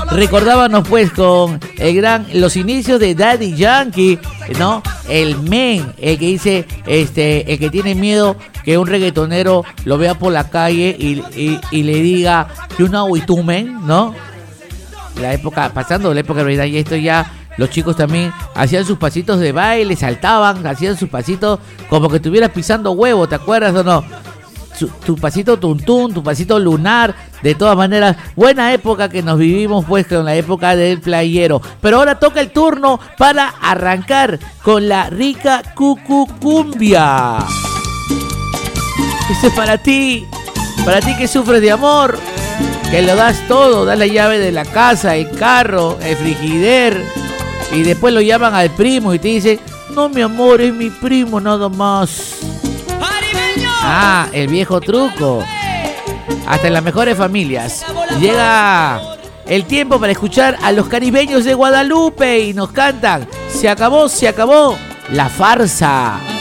recordábamos pues con los inicios de Daddy Yankee, ¿no? El men, el que dice, el que tiene miedo que un reggaetonero lo vea por la calle y le diga que una huitumen, ¿no? Pasando la época de verdad, y esto ya, los chicos también hacían sus pasitos de baile, saltaban, hacían sus pasitos como que estuvieras pisando huevo, ¿te acuerdas o no? Tu pasito tuntún, tu pasito lunar, de todas maneras, buena época que nos vivimos pues con la época del playero. Pero ahora toca el turno para arrancar con la rica cucucumbia. Esto es para ti que sufres de amor, que lo das todo, das la llave de la casa, el carro, el frigider, y después lo llaman al primo y te dicen, no mi amor, es mi primo nada más. Ah, el viejo truco. Hasta en las mejores familias. Llega el tiempo para escuchar a los caribeños de Guadalupe y nos cantan Se acabó la farsa.